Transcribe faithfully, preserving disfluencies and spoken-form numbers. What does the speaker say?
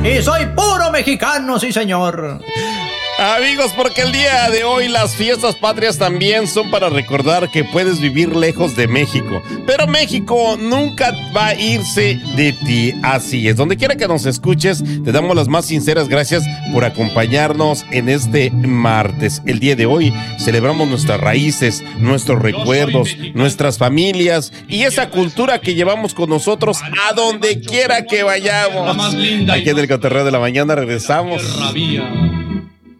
Y soy puro mexicano, sí señor. Amigos, porque el día de hoy las fiestas patrias también son para recordar que puedes vivir lejos de México, pero México nunca va a irse de ti. Así es, donde quiera que nos escuches, te damos las más sinceras gracias por acompañarnos en este martes. El día de hoy celebramos nuestras raíces, nuestros recuerdos, nuestras familias y esa cultura que llevamos con nosotros a donde quiera que vayamos. Aquí en el Cotorreo de la Mañana regresamos.